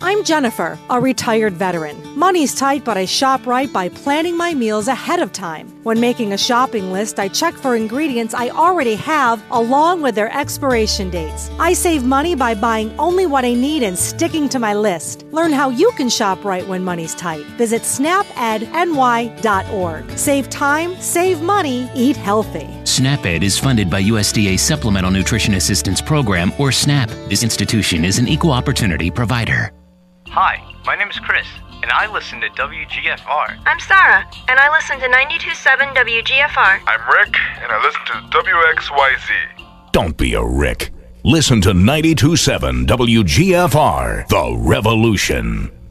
I'm Jennifer, a retired veteran. Money's tight, but I shop right by planning my meals ahead of time. When making a shopping list, I check for ingredients I already have along with their expiration dates. I save money by buying only what I need and sticking to my list. Learn how you can shop right when money's tight. Visit snapedny.org. Save time, save money, eat healthy. SNAP-Ed is funded by USDA Supplemental Nutrition Assistance Program, or SNAP. This institution is an equal opportunity provider. Hi, my name is Chris, and I listen to WGFR. I'm Sarah, and I listen to 92.7 WGFR. I'm Rick, and I listen to WXYZ. Don't be a Rick. Listen to 92.7 WGFR, The Revolution.